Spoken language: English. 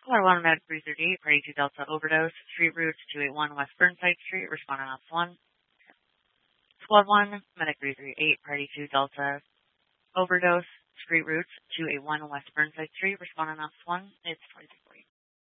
Squad 1, Medic 338, Party 2 Delta Overdose, Street Routes 281 West Burnside Street, responding ops 1. Squad 1, Medic 338, Party 2 Delta Overdose, Street Routes 281 West Burnside Street, responding ops 1. It's 23.